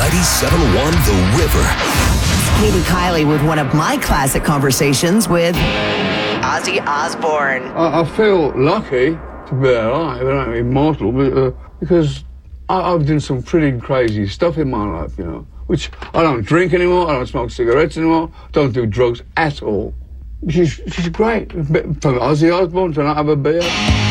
97.1 The River. Katie Kiley with one of my classic conversations with Ozzy Osbourne. I feel lucky to be alive and immortal because I've done some pretty crazy stuff in my life, you know, which I don't drink anymore, I don't smoke cigarettes anymore, don't do drugs at all. She's great. For Ozzy Osbourne to not have a beer.